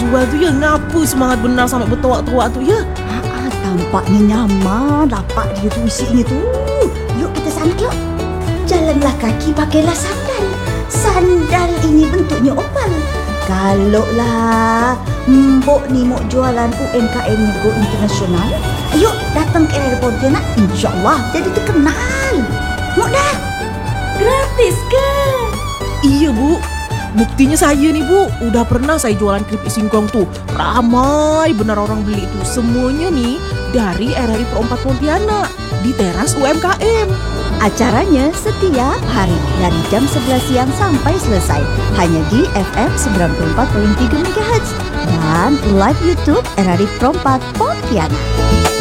jual tu ya, ngapa semangat benar sampai bertuak-tuak tu ya? Tampaknya nyaman lapak dia tu isinya tu. Yuk kita sana yuk. Jalanlah kaki, pakailah sandal. Sandal ini bentuknya oval. Kalaulah Mbok ni mau jualan UMKM Go Internasional, yuk datang ke area Pontianak, insyaAllah jadi terkenal. Mau dah? Gratis ke? Iya Bu, buktinya saya nih Bu, udah pernah saya jualan keripik singkong tuh. Ramai benar orang beli itu. Semuanya nih dari RRI Pro 4 Pontianak di teras UMKM. Acaranya setiap hari dari jam 11 siang sampai selesai. Hanya di FM 94.3 MHz dan live YouTube RRI Pro 4 Pontianak.